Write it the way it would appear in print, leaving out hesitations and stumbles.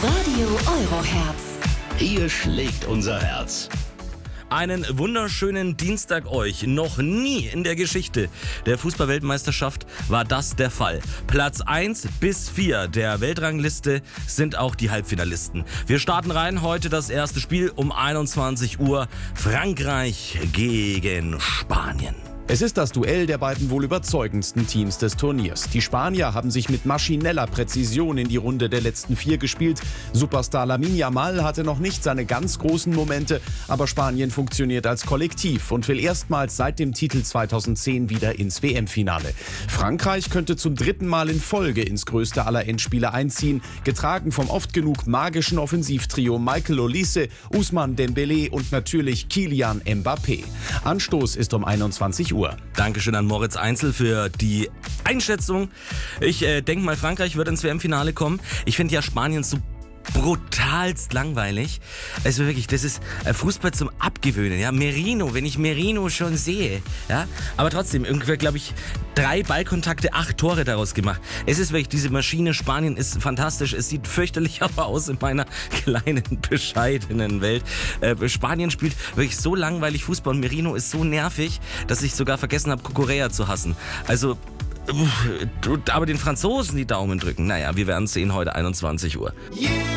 Radio Euroherz. Hier schlägt unser Herz. Einen wunderschönen Dienstag euch. Noch nie in der Geschichte der Fußball-Weltmeisterschaft war das der Fall. Platz 1 bis 4 der Weltrangliste sind auch die Halbfinalisten. Wir starten rein. Heute das erste Spiel um 21 Uhr. Frankreich gegen Spanien. Es ist das Duell der beiden wohl überzeugendsten Teams des Turniers. Die Spanier haben sich mit maschineller Präzision in die Runde der letzten 4 gespielt. Superstar Lamine Yamal hatte noch nicht seine ganz großen Momente, aber Spanien funktioniert als Kollektiv und will erstmals seit dem Titel 2010 wieder ins WM-Finale. Frankreich könnte zum 3. Mal in Folge ins größte aller Endspiele einziehen, getragen vom oft genug magischen Offensivtrio Michael Olise, Ousmane Dembélé und natürlich Kylian Mbappé. Anstoß ist um 21 Uhr. Dankeschön an Moritz Einzel für die Einschätzung. Ich denke mal, Frankreich wird ins WM-Finale kommen. Ich finde ja Spanien so brutalst langweilig. Also wirklich, das ist Fußball zum Abgewöhnen. Ja, Merino, wenn ich Merino schon sehe. Ja, aber trotzdem, irgendwie glaube ich 3 Ballkontakte, 8 Tore daraus gemacht. Es ist wirklich, diese Maschine Spanien ist fantastisch. Es sieht fürchterlich aber aus in meiner kleinen, bescheidenen Welt. Spanien spielt wirklich so langweilig Fußball und Merino ist so nervig, dass ich sogar vergessen habe, Cucurella zu hassen. Also aber den Franzosen die Daumen drücken. Naja, wir werden sehen heute 21 Uhr. Yeah!